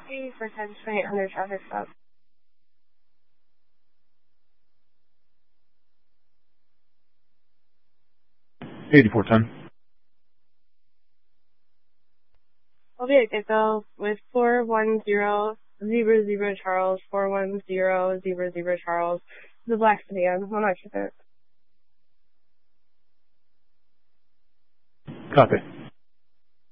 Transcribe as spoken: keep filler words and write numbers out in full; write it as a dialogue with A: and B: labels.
A: eighty-four ten, twenty-eight hundred traffic stop.
B: eighty-four ten.
A: I'll be at Gecko with four one zero zero zero Charles, four one zero zero zero Charles, the black sedan, one occupant.
B: Copy.